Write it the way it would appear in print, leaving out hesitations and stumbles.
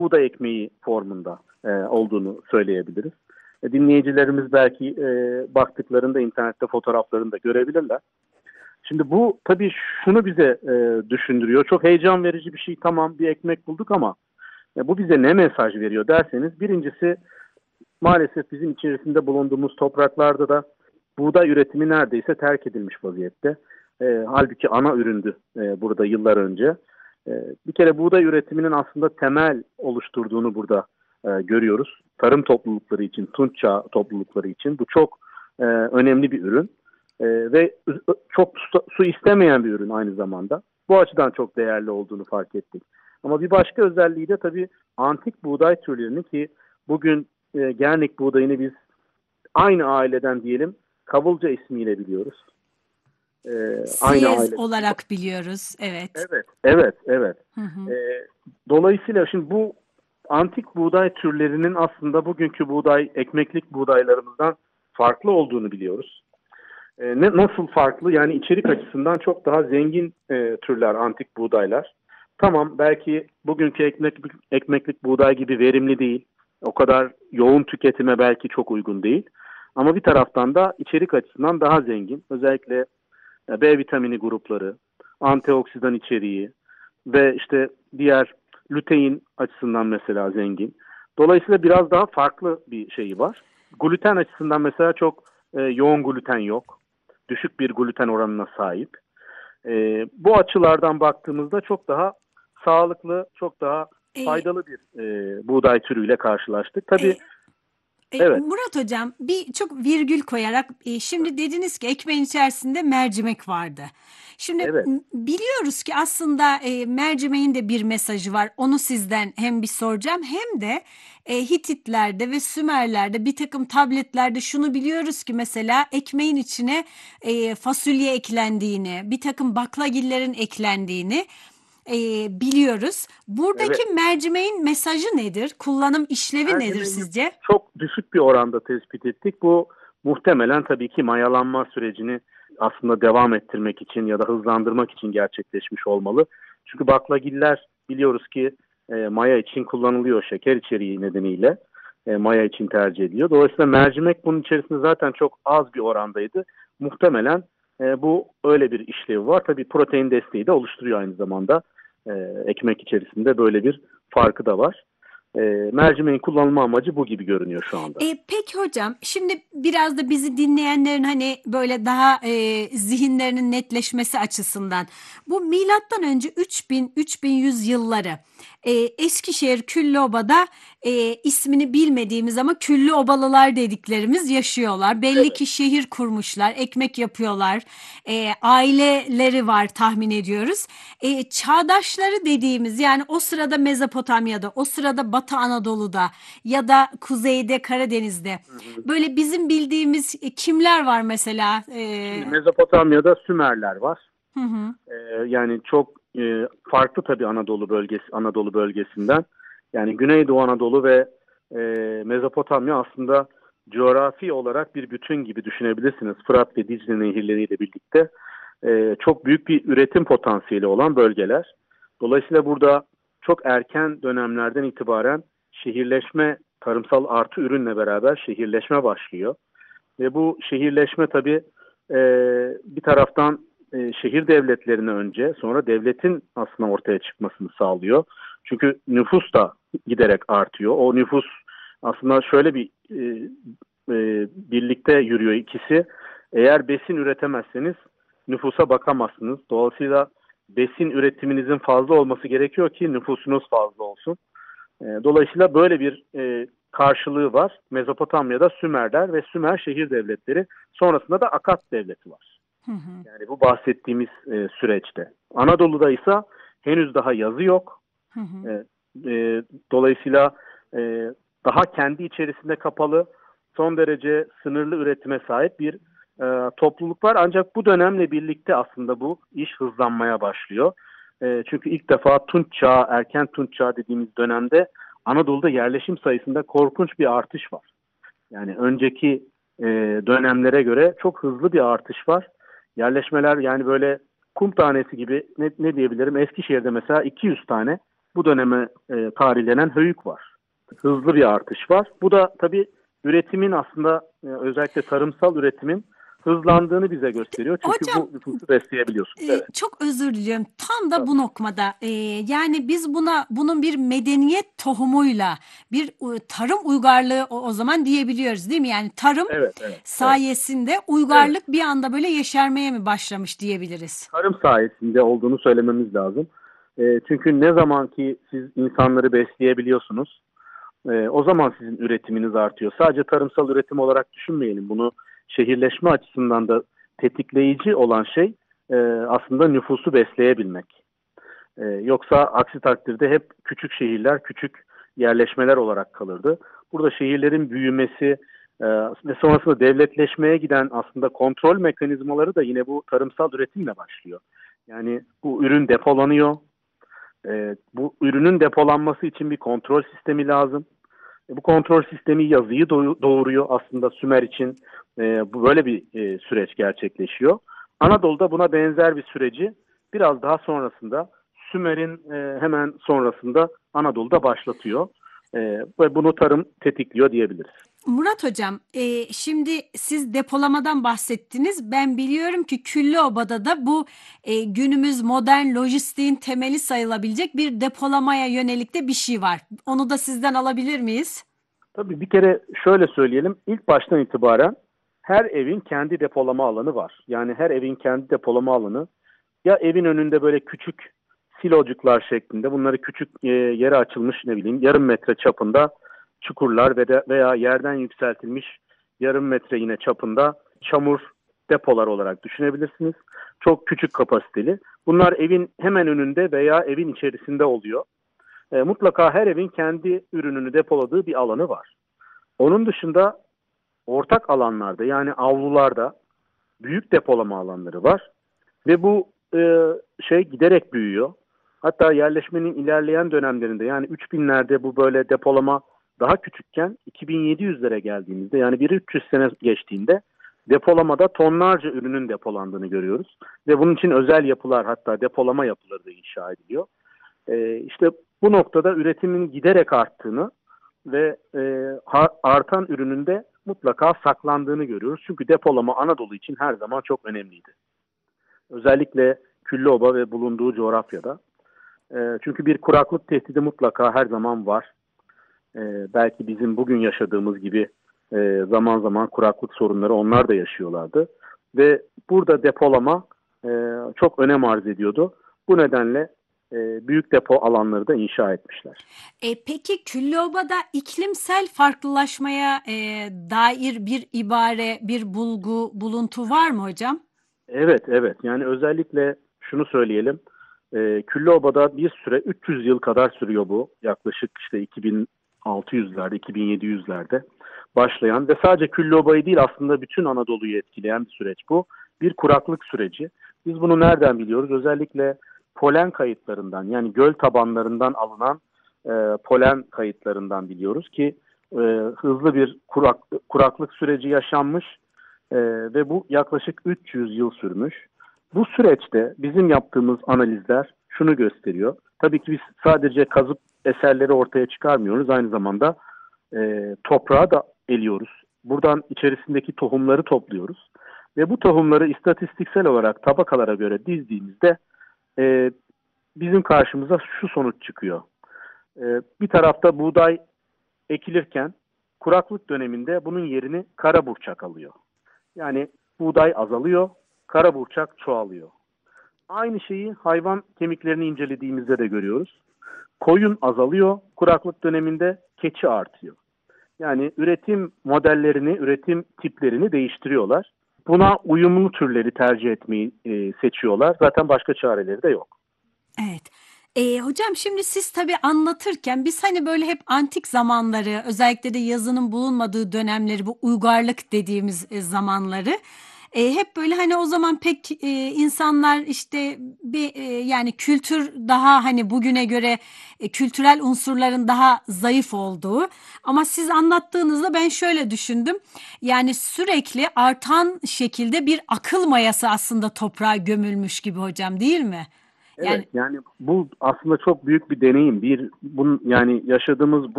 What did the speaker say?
buğday ekmeği formunda olduğunu söyleyebiliriz. Dinleyicilerimiz belki baktıklarında internette fotoğraflarını da görebilirler. Şimdi bu tabii şunu bize düşündürüyor. Çok heyecan verici bir şey, tamam, bir ekmek bulduk ama bu bize ne mesaj veriyor derseniz, birincisi maalesef bizim içerisinde bulunduğumuz topraklarda da buğday üretimi neredeyse terk edilmiş vaziyette. Halbuki ana üründü burada yıllar önce. Bir kere buğday üretiminin aslında temel oluşturduğunu burada görüyoruz. Tarım toplulukları için, tunç çağı toplulukları için bu çok önemli bir ürün. Ve çok su istemeyen bir ürün aynı zamanda. Bu açıdan çok değerli olduğunu fark ettik. Ama bir başka özelliği de tabii antik buğday türlerini, ki bugün Gernik buğdayını biz aynı aileden diyelim Kavulca ismiyle biliyoruz. Aynı Siyez aile olarak biliyoruz. Evet. Evet. Hı hı. Dolayısıyla şimdi bu antik buğday türlerinin aslında bugünkü ekmeklik buğdaylarımızdan farklı olduğunu biliyoruz. Nasıl farklı? Yani içerik açısından çok daha zengin türler antik buğdaylar. Tamam, belki bugünkü ekmeklik buğday gibi verimli değil. O kadar yoğun tüketime belki çok uygun değil. Ama bir taraftan da içerik açısından daha zengin. Özellikle B vitamini grupları, antioksidan içeriği ve işte diğer lütein açısından mesela zengin. Dolayısıyla biraz daha farklı bir şeyi var. Gluten açısından mesela çok yoğun gluten yok. Düşük bir gluten oranına sahip. Bu açılardan baktığımızda çok daha sağlıklı, çok daha E, faydalı bir buğday türüyle karşılaştık. Tabii, evet, Murat Hocam, bir çok virgül koyarak şimdi dediniz ki ekmeğin içerisinde mercimek vardı. Şimdi evet, biliyoruz ki aslında mercimeğin de bir mesajı var. Onu sizden hem bir soracağım hem de Hititlerde ve Sümerlerde bir takım tabletlerde şunu biliyoruz ki mesela ekmeğin içine fasulye eklendiğini, bir takım baklagillerin eklendiğini biliyoruz. evet. Buradaki mercimeğin mesajı nedir? Kullanım işlevi nedir Mercimeği sizce? çok düşük bir oranda tespit ettik. Bu muhtemelen tabii ki mayalanma sürecini aslında devam ettirmek için ya da hızlandırmak için gerçekleşmiş olmalı. Çünkü baklagiller biliyoruz ki maya için kullanılıyor, şeker içeriği nedeniyle maya için tercih ediliyor. Dolayısıyla mercimek bunun içerisinde zaten çok az bir orandaydı. Muhtemelen bu öyle bir işlevi var. Tabii protein desteği de oluşturuyor aynı zamanda. Ekmek içerisinde böyle bir farkı da var. Mercimeğin kullanılma amacı bu gibi görünüyor şu anda. Peki hocam, şimdi biraz da bizi dinleyenlerin hani böyle daha zihinlerinin netleşmesi açısından bu milattan önce 3000-3100 yılları Eskişehir Küllüoba'da ismini bilmediğimiz ama Küllüobalılar dediklerimiz yaşıyorlar. Belli ki şehir kurmuşlar, ekmek yapıyorlar, aileleri var tahmin ediyoruz. Çağdaşları dediğimiz yani o sırada Mezopotamya'da, o sırada Batı Anadolu'da ya da kuzeyde Karadeniz'de Hı hı. böyle bizim bildiğimiz kimler var mesela? Şimdi Mezopotamya'da Sümerler var. Hı hı. Yani çok farklı tabii Anadolu bölgesinden. Yani Güneydoğu Anadolu ve Mezopotamya aslında coğrafi olarak bir bütün gibi düşünebilirsiniz. Fırat ve Dicle nehirleriyle birlikte çok büyük bir üretim potansiyeli olan bölgeler. Dolayısıyla burada çok erken dönemlerden itibaren şehirleşme, tarımsal artı ürünle beraber şehirleşme başlıyor. Ve bu şehirleşme tabii e, bir taraftan şehir devletlerine önce, sonra devletin aslında ortaya çıkmasını sağlıyor. Çünkü nüfus da giderek artıyor. O nüfus aslında şöyle bir birlikte yürüyor ikisi. Eğer besin üretemezseniz nüfusa bakamazsınız. Dolayısıyla besin üretiminizin fazla olması gerekiyor ki nüfusunuz fazla olsun. Dolayısıyla böyle bir karşılığı var. Mezopotamya'da Sümerler ve Sümer şehir devletleri. Sonrasında da Akat devleti var. Hı hı. Yani bu bahsettiğimiz süreçte. Anadolu'da ise henüz daha yazı yok. Hı hı. E, Dolayısıyla daha kendi içerisinde kapalı, son derece sınırlı üretime sahip bir topluluk var. Ancak bu dönemle birlikte aslında bu iş hızlanmaya başlıyor. Çünkü ilk defa Tunç Çağı, erken Tunç Çağı dediğimiz dönemde Anadolu'da yerleşim sayısında korkunç bir artış var. Yani önceki dönemlere göre çok hızlı bir artış var. Yerleşmeler yani böyle kum tanesi gibi ne diyebilirim? Eskişehir'de mesela 200 tane bu döneme tarihlenen höyük var. Hızlı bir artış var. Bu da tabii üretimin aslında özellikle tarımsal üretimin hızlandığını bize gösteriyor. Çünkü Hocam, bu nüfusu besleyebiliyorsunuz. Evet. çok özür diliyorum. Tam da Tabii. bu noktada yani biz bunun bir medeniyet tohumuyla bir tarım uygarlığı o zaman diyebiliyoruz değil mi? Yani tarım Evet, evet, evet, sayesinde evet. uygarlık bir anda böyle yeşermeye mi başlamış diyebiliriz? Tarım sayesinde olduğunu söylememiz lazım. Çünkü ne zaman ki siz insanları besleyebiliyorsunuz, o zaman sizin üretiminiz artıyor. Sadece tarımsal üretim olarak düşünmeyelim. Bunu şehirleşme açısından da tetikleyici olan şey aslında nüfusu besleyebilmek. Yoksa aksi takdirde hep küçük şehirler, küçük yerleşmeler olarak kalırdı. Burada şehirlerin büyümesi ve sonrasında devletleşmeye giden aslında kontrol mekanizmaları da yine bu tarımsal üretimle başlıyor. Yani bu ürün depolanıyor. Bu ürünün depolanması için bir kontrol sistemi lazım. Bu kontrol sistemi yazıyı doğuruyor. Aslında Sümer için bu böyle bir süreç gerçekleşiyor. Anadolu'da buna benzer bir süreci biraz daha sonrasında Sümer'in hemen sonrasında Anadolu'da başlatıyor. Ve bunu tarım tetikliyor diyebiliriz. Murat Hocam, şimdi siz depolamadan bahsettiniz. Ben biliyorum ki Küllüoba'da da bu günümüz modern lojistiğin temeli sayılabilecek bir depolamaya yönelik de bir şey var. Onu da sizden alabilir miyiz? Tabii bir kere şöyle söyleyelim. İlk baştan itibaren her evin kendi depolama alanı var. Yani her evin kendi depolama alanı ya evin önünde böyle küçük silocuklar şeklinde bunları küçük yere açılmış ne bileyim yarım metre çapında çukurlar veya yerden yükseltilmiş yarım metre yine çapında çamur depolar olarak düşünebilirsiniz. Çok küçük kapasiteli. Bunlar evin hemen önünde veya evin içerisinde oluyor. Mutlaka her evin kendi ürününü depoladığı bir alanı var. Onun dışında ortak alanlarda yani avlularda büyük depolama alanları var ve bu şey giderek büyüyor. Hatta yerleşmenin ilerleyen dönemlerinde yani 3000'lerde bu böyle depolama daha küçükken 2700'lere geldiğimizde yani bir 300 sene geçtiğinde depolamada tonlarca ürünün depolandığını görüyoruz. Ve bunun için özel yapılar hatta depolama yapıları da inşa ediliyor. İşte bu noktada üretimin giderek arttığını ve artan ürünün de mutlaka saklandığını görüyoruz. Çünkü depolama Anadolu için her zaman çok önemliydi. Özellikle Küllüoba ve bulunduğu coğrafyada. Çünkü bir kuraklık tehdidi mutlaka her zaman var. Belki bizim bugün yaşadığımız gibi zaman zaman kuraklık sorunları onlar da yaşıyorlardı. Ve burada depolama çok önem arz ediyordu. Bu nedenle büyük depo alanları da inşa etmişler. Peki Küllüoba'da iklimsel farklılaşmaya dair bir ibare, bir buluntu var mı hocam? Evet, evet. Yani özellikle şunu söyleyelim. Küllüoba'da bir süre 300 yıl kadar sürüyor bu. Yaklaşık işte 2600'lerde, 2700'lerde başlayan ve sadece Küllüoba'yı değil aslında bütün Anadolu'yu etkileyen bir süreç bu. Bir kuraklık süreci. Biz bunu nereden biliyoruz? Özellikle polen kayıtlarından yani göl tabanlarından alınan polen kayıtlarından biliyoruz ki hızlı bir kuraklık süreci yaşanmış ve bu yaklaşık 300 yıl sürmüş. Bu süreçte bizim yaptığımız analizler şunu gösteriyor. Tabii ki biz sadece kazıp eserleri ortaya çıkarmıyoruz. Aynı zamanda toprağı da eliyoruz. Buradan içerisindeki tohumları topluyoruz. Ve bu tohumları istatistiksel olarak tabakalara göre dizdiğimizde bizim karşımıza şu sonuç çıkıyor. Bir tarafta buğday ekilirken kuraklık döneminde bunun yerini kara burçak alıyor. Yani buğday azalıyor, kara burçak çoğalıyor. Aynı şeyi hayvan kemiklerini incelediğimizde de görüyoruz. Koyun azalıyor, kuraklık döneminde keçi artıyor. Yani üretim modellerini, üretim tiplerini değiştiriyorlar. Buna uyumlu türleri tercih etmeyi seçiyorlar. Zaten başka çareleri de yok. Evet. Hocam şimdi siz tabii anlatırken biz hani böyle hep antik zamanları özellikle de yazının bulunmadığı dönemleri bu uygarlık dediğimiz zamanları hep böyle hani o zaman pek insanlar işte bir yani kültür daha hani bugüne göre kültürel unsurların daha zayıf olduğu ama siz anlattığınızda ben şöyle düşündüm yani sürekli artan şekilde bir akıl mayası aslında toprağa gömülmüş gibi hocam değil mi? Evet, yani bu aslında çok büyük bir deneyim. Yani yaşadığımız